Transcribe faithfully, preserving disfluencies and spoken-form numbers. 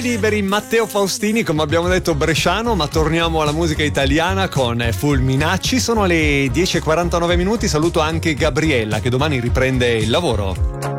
Liberi, Matteo Faustini, come abbiamo detto bresciano, ma torniamo alla musica italiana con Fulminacci. Sono le dieci e quarantanove minuti, saluto anche Gabriella che domani riprende il lavoro.